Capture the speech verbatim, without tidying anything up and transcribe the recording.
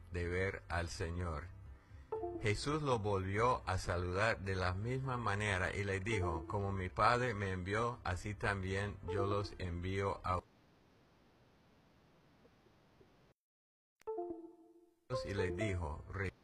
de ver al Señor. Jesús lo volvió a saludar de la misma manera y le dijo, como mi Padre me envió, así también yo los envío a vosotros. Y le dijo,